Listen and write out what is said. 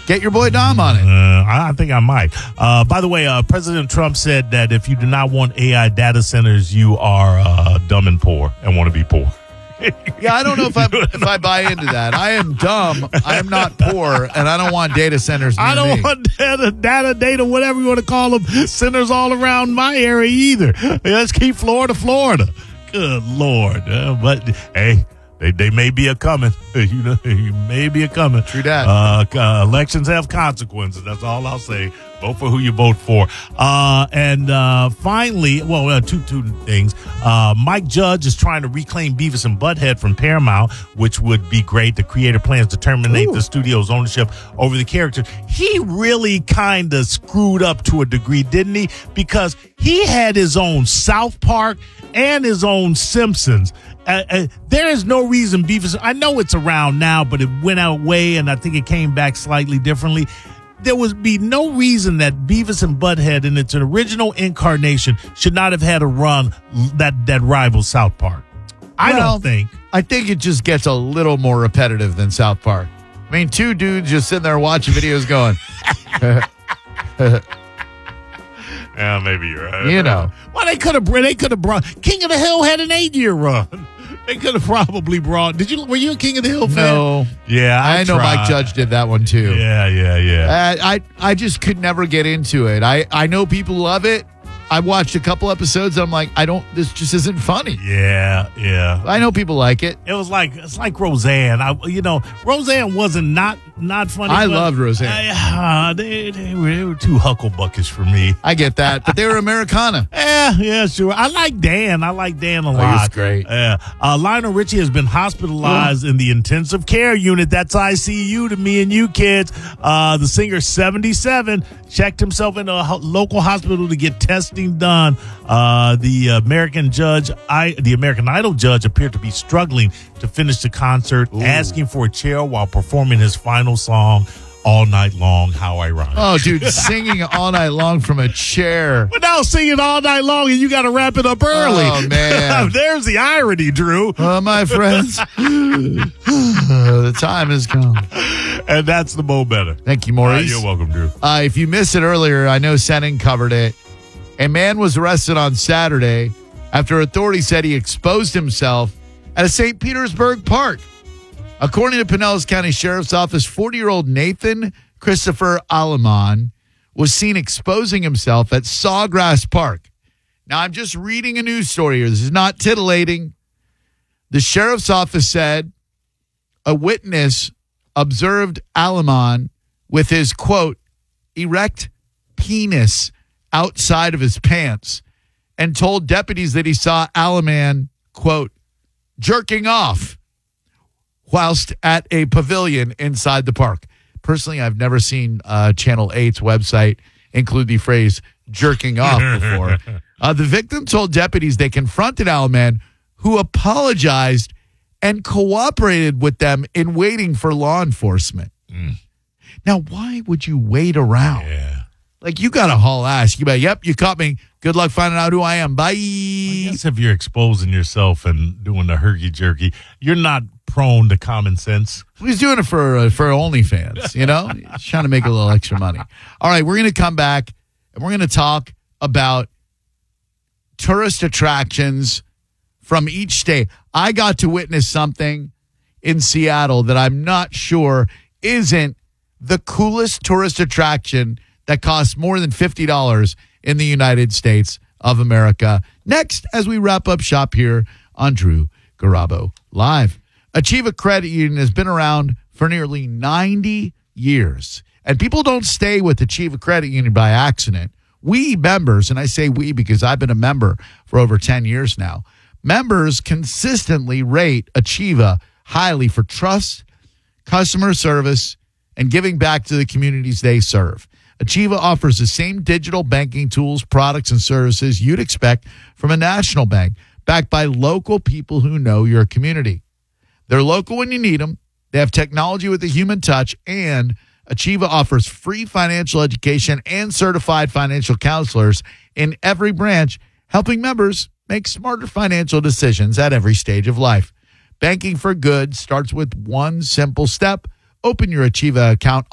Get your boy Dom on it. I think I might. By the way, President Trump said that if you do not want AI data centers, you are dumb and poor and want to be poor. Yeah, I don't know if I buy into that. I am dumb. I am not poor, and I don't want data centers near I don't me. want data, whatever you want to call them, centers all around my area either. Let's keep Florida. Good Lord. But, hey, they may be a coming. You may be a coming. True that. Elections have consequences. That's all I'll say. Vote for who you vote for. And finally, two things. Mike Judge is trying to reclaim Beavis and Butthead from Paramount, which would be great. The creator plans to terminate the studio's ownership over the character. He really kind of screwed up to a degree, didn't he? Because he had his own South Park and his own Simpsons. There is no reason Beavis, I know it's around now, but it went away, and I think it came back slightly differently. There would be no reason that Beavis and Butthead in its original incarnation should not have had a run that rivals South Park. I don't think. I think it just gets a little more repetitive than South Park. I mean, two dudes just sitting there watching videos going, yeah, maybe you're right. you know. Well, they could have brought King of the Hill had an 8-year run. They could have probably brought. Were you a King of the Hill fan? No. Yeah, I know Mike Judge did that one too. Yeah. I just could never get into it. I know people love it. I watched a couple episodes. And I'm like, this just isn't funny. Yeah. I know people like it. It's like Roseanne. Roseanne wasn't not funny. I loved Roseanne. They were too hucklebuckish for me. I get that, but they were Americana. Yeah, sure. I like Dan a lot. He's great. Yeah. Lionel Richie has been hospitalized in the intensive care unit. That's ICU to me and you kids. The singer, 77, checked himself in a local hospital to get testing done. The American Idol judge appeared to be struggling to finish the concert, asking for a chair while performing his final song, All Night Long. How ironic. Oh, dude, singing all night long from a chair. But now singing all night long and you got to wrap it up early. Oh, man. There's the irony, Drew. My friends, the time has come. And that's the Mo Better. Thank you, Maurice. You're welcome, Drew. If you missed it earlier, I know Senning covered it. A man was arrested on Saturday after authorities said he exposed himself at a St. Petersburg park. According to Pinellas County Sheriff's Office, 40-year-old Nathan Christopher Aleman was seen exposing himself at Sawgrass Park. Now, I'm just reading a news story here. This is not titillating. The Sheriff's Office said a witness observed Aleman with his, quote, erect penis outside of his pants and told deputies that he saw Aleman, quote, jerking off whilst at a pavilion inside the park. Personally, I've never seen Channel 8's website include the phrase jerking off before. The victim told deputies they confronted Aleman, who apologized and cooperated with them in waiting for law enforcement. Now, why would you wait around? Yeah. Like, you got to haul ass. You be like, yep, you caught me. Good luck finding out who I am. Bye. I guess if you're exposing yourself and doing the herky-jerky, you're not prone to common sense. He's doing it for OnlyFans, you know? He's trying to make a little extra money. All right, we're going to come back, and we're going to talk about tourist attractions from each state. I got to witness something in Seattle that I'm not sure isn't the coolest tourist attraction that costs more than $50 in the United States of America. Next, as we wrap up shop here on Drew Garabo Live. Achieva Credit Union has been around for nearly 90 years. And people don't stay with Achieva Credit Union by accident. We members, and I say we because I've been a member for over 10 years now, members consistently rate Achieva highly for trust, customer service, and giving back to the communities they serve. Achieva offers the same digital banking tools, products, and services you'd expect from a national bank, backed by local people who know your community. They're local when you need them. They have technology with a human touch, and Achieva offers free financial education and certified financial counselors in every branch, helping members make smarter financial decisions at every stage of life. Banking for good starts with one simple step. Open your Achieva account